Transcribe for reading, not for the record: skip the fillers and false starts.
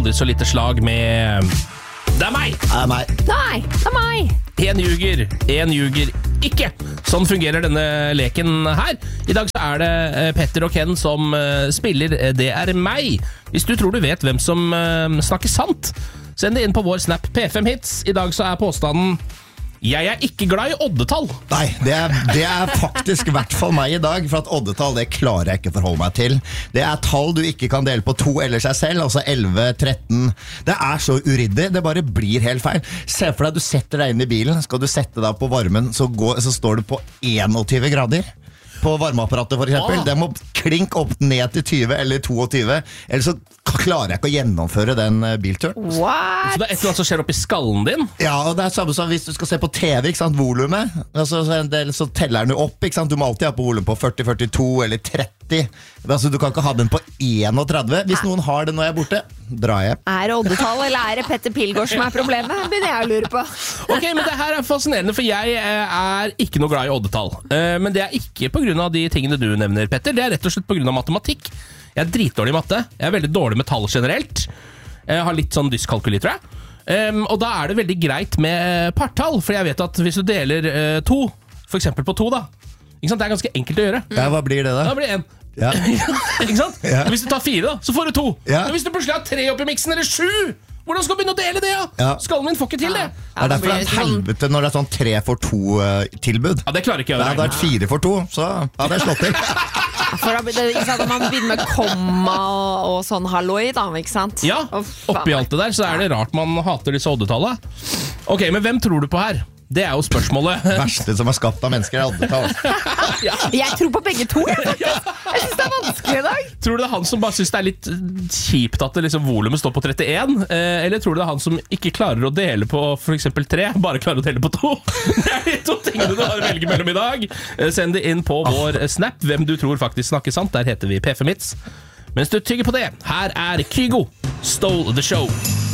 Så lite slag med Det er meg! Det er meg. Nei, det er meg. En ljuger ikke. Sånn fungerer denne leken her. I dag så er det Petter og Ken som spiller Det er meg. Hvis du tror du vet hvem som snakker sant, send det inn på vår Snap P5hits. I dag så er påstanden jeg er ikke glad i oddetall. Nei, det er faktisk I hvert fall meg I dag, for at oddetall, det klarer jeg ikke å forholde meg til. Det er tall du ikke kan dele på 2 eller seg selv, altså 11, 13. Det er så uriddig, det bare blir helt feil. Se for deg, du setter deg inn I bilen, skal du sette deg på varmen, så står du på 21 grader. På varmeapparatet for eksempel. Det må klink opp ned til 20 eller 22, eller så klarer jeg ikke å gjennomføre den bilturen. What? Så det er et eller annet som skjer oppi skallen din? Ja, og det er samme som hvis du skal se på TV, ikke sant, volumet. Altså, så teller den jo opp, ikke sant. Du må alltid ha på volum på 40, 42 eller 30. Altså, du kan ikke ha den på 31. Hvis noen har den når jeg er borte, drar jeg. Er det oddetall, eller er det Petter Pilgaard som er problemet? Begynner jeg å lure på. Ok, men det her er fascinerende, for jeg er ikke noe glad I oddetall. Men det er ikke på grunn av de tingene du nevner, Petter. Det er rett og slett på grunn av matematikk. Jeg er dritdårlig I matte. Jeg er veldig dårlig med tall generelt. Jeg har litt sånn dyskalkuli, tror jeg. Og da er det veldig greit med partall, for jeg vet at hvis du deler 2, for eksempel på 2 da, ikke sant? Det er ganske enkelt å gjøre. Ja, hva blir det da? Da blir det 1. Ja. Ikke sant? Ja. Hvis du tar 4 da, så får du 2. Ja. Men hvis du plutselig har 3 oppi miksen, eller 7, hvordan skal du begynne å dele det da? Ja. Skallen min får ikke til det. Det er derfor det er et helvete når det er sånn 3 for 2 tilbud. Ja, det klarer ikke jeg å Det hadde vært 4 for 2, så hadde jeg slått til. For da, ikke sant, man begynner med komma og sånn halloi da, ikke sant? Ja, oppi alt det der, så er det rart man hater disse oddetallene. Ok, men hvem tror du på her? Det er jo spørsmålet. Verste som er skapt av mennesker er oddetall. Jeg tror på begge to. Jeg synes det er vanskelig I dag. Tror du det er han som bare synes det er litt kjipt at det liksom volumet står på 31? Eller tror du det er han som ikke klarer å dele på for eksempel 3, bare klarer å dele på 2? Det er de 2 tingene du har å velge mellom I dag. Send det inn på vår Snap, hvem du tror faktisk snakker sant. Der heter vi P5hits. Mens du tygger på det, her er Kygo, Stole the Show.